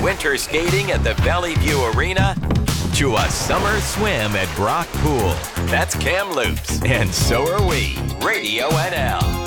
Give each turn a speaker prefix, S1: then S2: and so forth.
S1: winter skating at the Valley View Arena to a summer swim at Brock Pool. That's Kamloops, and so are we. Radio NL.